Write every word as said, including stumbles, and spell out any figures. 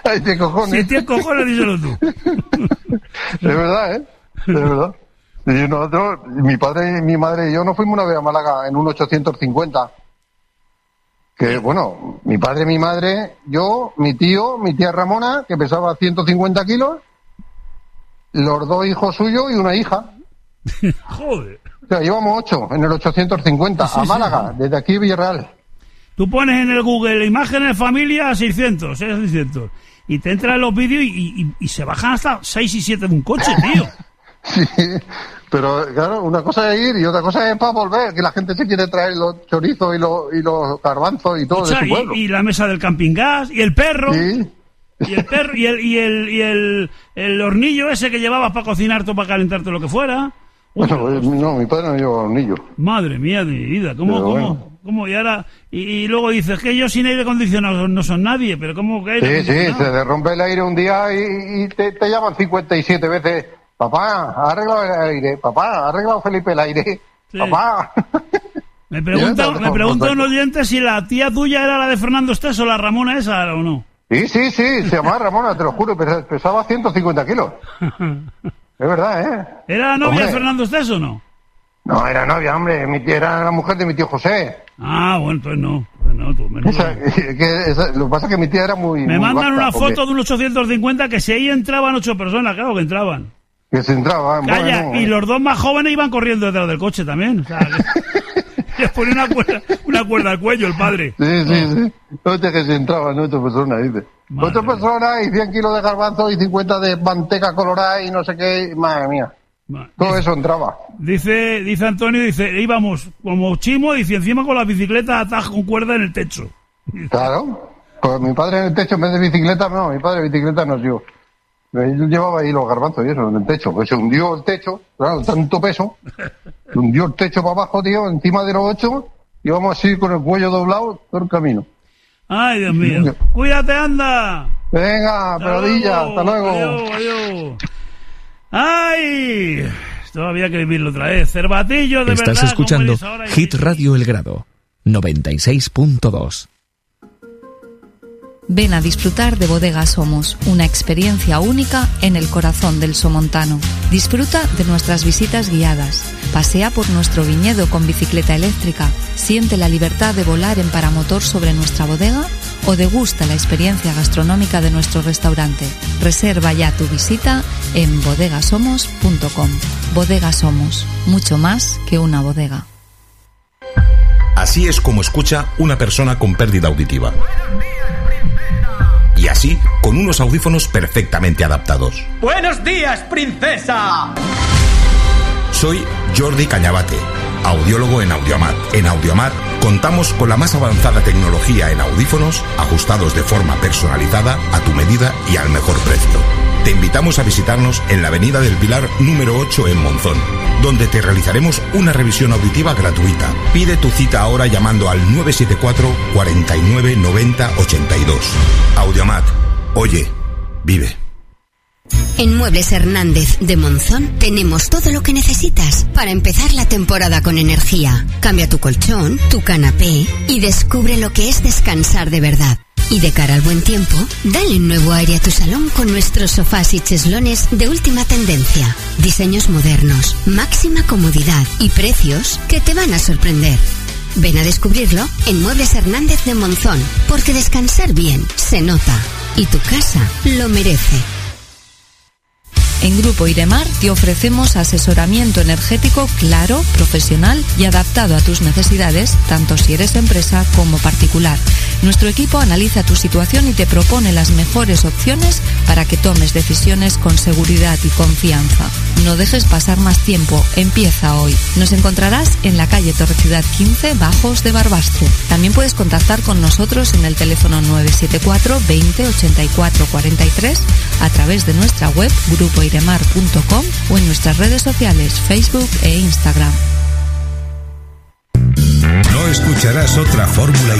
Ay, ¿tienes cojones? Si tienes cojones, díselo tú. Es verdad, ¿eh? Es verdad. Y nosotros, mi padre, mi madre y yo nos fuimos una vez a Málaga en un ochocientos cincuenta. Que, bueno, mi padre, mi madre, yo, mi tío, mi tía Ramona, que pesaba ciento cincuenta kilos, los dos hijos suyos y una hija. Joder. O sea, llevamos ocho en el ochocientos cincuenta, Sí, a sí, Málaga, sí. desde aquí Villarreal. Tú pones en el Google imágenes familia seiscientos, seiscientos, y te entran los vídeos y, y, y se bajan hasta seis y siete de un coche, tío. Sí, pero claro, una cosa es ir y otra cosa es para volver, que la gente se quiere traer los chorizos y los, y los garbanzos y todo O sea, de su pueblo. y, y la mesa del camping gas, y el perro, Sí. y el perro, y el, y el, y el, el hornillo ese que llevabas para cocinarte o para calentarte lo que fuera. Bueno, pues, no, mi padre no lleva hornillo. Madre mía de mi vida, ¿cómo, Pero cómo, bueno. cómo? Y ahora, y, y luego dices que ellos sin aire acondicionado no son nadie, pero ¿cómo que aire Sí, sí, acondicionado? se te rompe el aire un día y, y te, te llaman cincuenta y siete veces. Papá, ha arreglado el aire. Papá, ha arreglado Felipe el aire. Sí. Papá. Me pregunta, Ya, me pregunta un perfecto. oyente si la tía tuya era la de Fernando Esteso, la Ramona esa o no. Sí, sí, sí, se llamaba Ramona, te lo juro, pesa- pesaba ciento cincuenta kilos. Es verdad, ¿eh? ¿Era la novia Hombre. de Fernando Esteso o no? No, era novia, hombre. Mi tía era la mujer de mi tío José. Ah, bueno, pues no. Pues no, tú, menudo. Esa- que, esa- lo que pasa es que mi tía era muy. Me muy mandan vasta, una porque- foto de un ochocientos cincuenta que si ahí entraban ocho personas, claro que entraban. Que se entraba. Calla, bueno, y los dos más jóvenes iban corriendo detrás del coche también. O sea, que- les ponía una cuerda, una cuerda al cuello el padre. Sí, sí, sí. Otra que se entraban ocho personas, dice. Madre Ocho mía. personas y cien kilos de garbanzo y cincuenta de manteca colorada y no sé qué. Madre mía. Ma- Todo eso entraba. Dice, dice Antonio, dice, íbamos como chimo, dice, encima con la bicicleta ataj con cuerda en el techo. Claro. Pues mi padre en el techo, en vez de bicicleta, no, mi padre bicicleta nos dio. Él llevaba ahí los garbanzos y eso, en el techo. Pues se hundió el techo, claro, tanto peso. Se hundió el techo para abajo, tío, encima de los ocho. Íbamos así con el cuello doblado todo el camino. Ay, Dios mío. Cuídate, anda. Venga, peladilla, hasta luego. Adiós, adiós. Ay, todavía hay que vivirlo otra vez. Cervatillo, de verdad. Estás como escuchando eres ahora y- Hit Radio El Grado, noventa y seis punto dos. Ven a disfrutar de Bodegas Somos, una experiencia única en el corazón del somontano. Disfruta de nuestras visitas guiadas. Pasea por nuestro viñedo con bicicleta eléctrica. Siente la libertad de volar en paramotor sobre nuestra bodega o degusta la experiencia gastronómica de nuestro restaurante. Reserva ya tu visita en bodegasomos punto com. Bodegas Somos, mucho más que una bodega. Así es como escucha una persona con pérdida auditiva. Y así, con unos audífonos perfectamente adaptados. ¡Buenos días, princesa! Soy Jordi Cañabate, audiólogo en Audiomat. En Audiomat contamos con la más avanzada tecnología en audífonos, ajustados de forma personalizada, a tu medida y al mejor precio. Te invitamos a visitarnos en la Avenida del Pilar número ocho en Monzón, donde te realizaremos una revisión auditiva gratuita. Pide tu cita ahora llamando al nueve siete cuatro, cuatro nueve, noventa, ochenta y dos. Audiomat. Oye, vive. En Muebles Hernández de Monzón tenemos todo lo que necesitas para empezar la temporada con energía. Cambia tu colchón, tu canapé y descubre lo que es descansar de verdad. Y de cara al buen tiempo, dale un nuevo aire a tu salón con nuestros sofás y cheslones de última tendencia. Diseños modernos, máxima comodidad y precios que te van a sorprender. Ven a descubrirlo en Muebles Hernández de Monzón, porque descansar bien se nota y tu casa lo merece. En Grupo Iremar te ofrecemos asesoramiento energético claro, profesional y adaptado a tus necesidades, tanto si eres empresa como particular. Nuestro equipo analiza tu situación y te propone las mejores opciones para que tomes decisiones con seguridad y confianza. No dejes pasar más tiempo, empieza hoy. Nos encontrarás en la calle Torrecidad quince, Bajos de Barbastro. También puedes contactar con nosotros en el teléfono nueve siete cuatro, veinte, ochenta y cuatro, cuarenta y tres a través de nuestra web grupo iremar punto com o en nuestras redes sociales Facebook e Instagram. No escucharás otra fórmula